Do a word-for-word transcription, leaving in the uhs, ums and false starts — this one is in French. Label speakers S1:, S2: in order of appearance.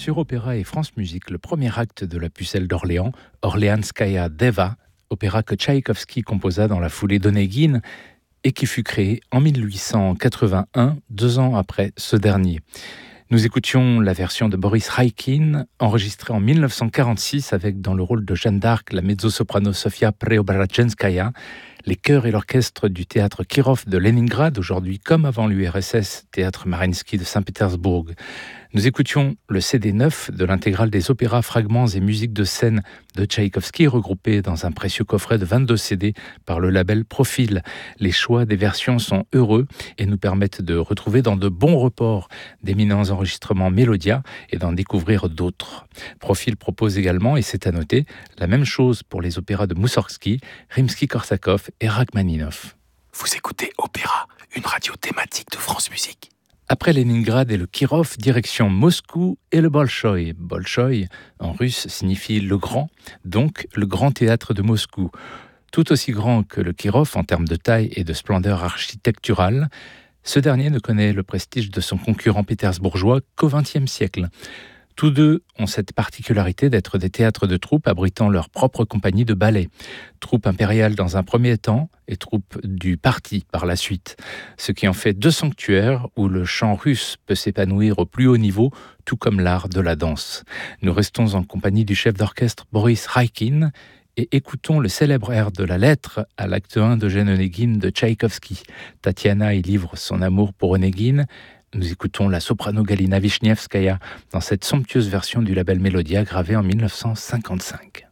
S1: Sur Opéra et France Musique, le premier acte de La Pucelle d'Orléans, Orléanskaya Deva, opéra que Tchaïkovski composa dans la foulée d'Onegin et qui fut créé en mille huit cent quatre-vingt-un, deux ans après ce dernier. Nous écoutions la version de Boris Raikin, enregistrée en mille neuf cent quarante-six avec dans le rôle de Jeanne d'Arc la mezzo-soprano Sofia Preobrajenskaya, les chœurs et l'orchestre du théâtre Kirov de Leningrad, aujourd'hui comme avant l'U R S S, théâtre Mariinsky de Saint-Pétersbourg. Nous écoutions le C D neuf de l'intégrale des opéras, fragments et musiques de scène de Tchaïkovski, regroupés dans un précieux coffret de vingt-deux C D par le label Profil. Les choix des versions sont heureux et nous permettent de retrouver dans de bons reports d'éminents enregistrements Mélodia et d'en découvrir d'autres. Profil propose également, et c'est à noter, la même chose pour les opéras de Moussorgsky, Rimsky-Korsakov et Rachmaninov.
S2: Vous écoutez Opéra, une radio thématique de France Musique.
S1: Après Leningrad et le Kirov, direction Moscou et le Bolchoï. Bolchoï, en russe, signifie le grand, donc le grand théâtre de Moscou. Tout aussi grand que le Kirov en termes de taille et de splendeur architecturale, ce dernier ne connaît le prestige de son concurrent pétersbourgeois qu'au vingtième siècle. Tous deux ont cette particularité d'être des théâtres de troupes abritant leur propre compagnie de ballet. Troupe impériale dans un premier temps et troupe du parti par la suite. Ce qui en fait deux sanctuaires où le chant russe peut s'épanouir au plus haut niveau, tout comme l'art de la danse. Nous restons en compagnie du chef d'orchestre Boris Raikin et écoutons le célèbre air de la lettre à l'acte un d'Eugène Onegin de Tchaïkovski. Tatiana y livre son amour pour Onegin. Nous écoutons la soprano Galina Vishnievskaya dans cette somptueuse version du label Mélodia gravée en mille neuf cent cinquante-cinq.